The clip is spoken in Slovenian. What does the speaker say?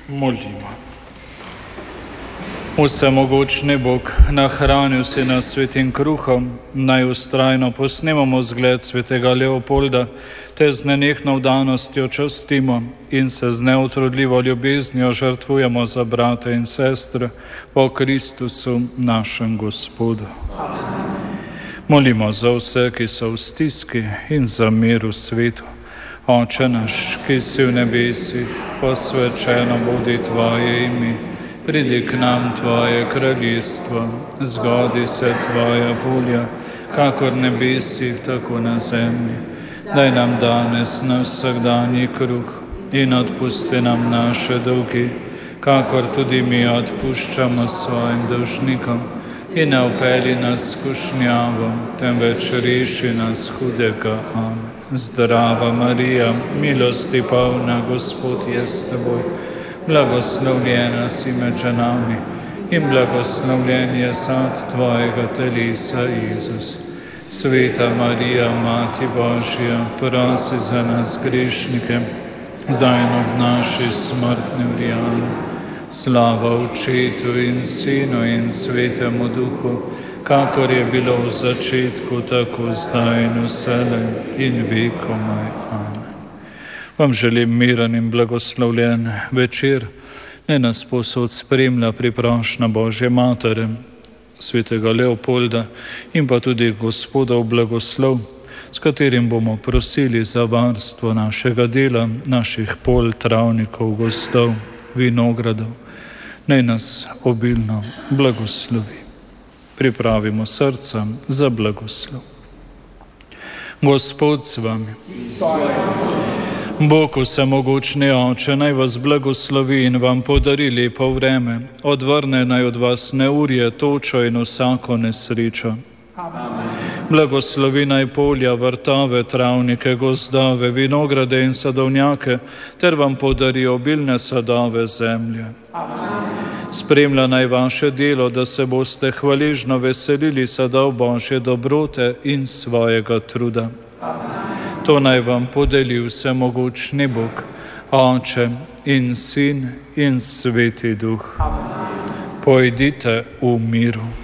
Molimo. Vsemogočni Bog, nahranil si nas svetim kruhom, naj vztrajno posnemamo zgled svetega Leopolda, te z nenehno vdanostjo častimo in se z neutrudljivo ljubeznijo žrtvujemo za brate in sestre po Kristusu našem Gospodu. Molimo za vse, ki so v stiski in za mir v svetu. Oče naš, ki si v nebesih, posvečeno bodi Tvoje ime. Pridi k nam Tvoje kraljestvo, zgodi se Tvoja volja, kakor v nebesih, tako na zemlji. Daj nam danes naš vsakdanji kruh in odpusti nam naše dolge, kakor tudi mi odpuščamo svojim dolžnikom. In ne vpelji nas v skušnjavo, temveč reši nas hudega. Amen. Zdrava Marija, milosti polna, Gospod je s Teboj. Blagoslovljena si med ženami in blagoslovljen je sad Tvojega telesa, Jezus. Sveta Marija, Mati Božja, prosi za nas grešnike, zdaj in ob naši smrtni uri. Slava Očetu in Sinu in Svetemu Duhu, kakor je bilo v začetku, tako zdaj in vselej in vekomaj. Amen. Vam želim miren in blagoslovljen večer. Naj nas povsod spremlja priprošnja Božje Matere, svetega Leopolda in pa tudi Gospodov blagoslov, s katerim bomo prosili za varstvo našega dela, naših polj, travnikov, gozdov, vinogradov. Naj nas obilno blagoslovi. Pripravimo srca za blagoslov. Gospod z vami. Bog vsemogočni Oče, naj vas blagoslovi in vam podari lepo vreme, odvrne naj od vas neurje, točo in vsako nesrečo. Blagoslovi naj polja, vrtove, travnike, gozdove, vinograde in sadovnjake, ter vam podari obilne sadove zemlje. Spremlja naj vaše delo, da se boste hvaležno veselili sadov Božje dobrote in svojega truda. To naj vam podeli vsemogočni Bog, Oče in Sin in Sveti Duh. Pojdite v miru.